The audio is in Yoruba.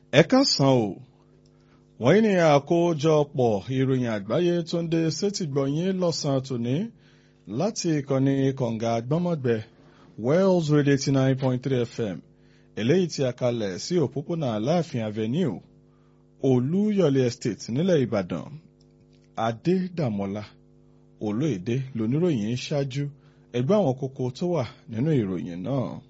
Ẹ káàsán o. Wọ́n ní àkójọpọ̀ ìròyìn àgbáyé tó ń dé sétìgbọ̀yìn lọ́sàn-án tòní láti ìkànnì kọ̀ǹga àgbọ́mọ̀gbẹ́ Wells Radio 89.3 FM eléyìí tí a kalẹ̀ sí òpópónà Aláàfin Avenue Olúyọ̀lé Estate nílẹ̀ Ìbàdàn. Adédàmọ́lá Olóyèdé lóníròyìn ṣáájú ẹgbẹ́ àwọn kókó tó wà nínú ìròyìn náà.